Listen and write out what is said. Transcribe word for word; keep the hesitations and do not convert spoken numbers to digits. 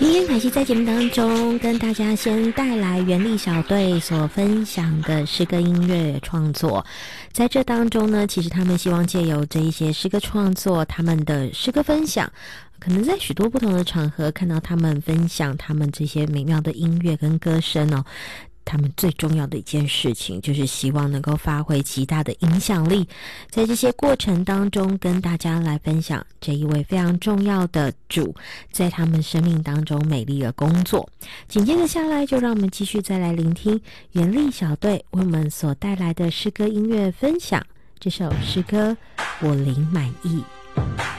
今天凯西在节目当中跟大家先带来原力小队所分享的诗歌音乐创作，在这当中呢，其实他们希望借由这一些诗歌创作，他们的诗歌分享，可能在许多不同的场合看到他们分享他们这些美妙的音乐跟歌声哦。他们最重要的一件事情就是希望能够发挥极大的影响力，在这些过程当中跟大家来分享这一位非常重要的主在他们生命当中美丽的工作。紧接着下来就让我们继续再来聆听原力小队为我们所带来的诗歌音乐分享，这首诗歌我灵满意。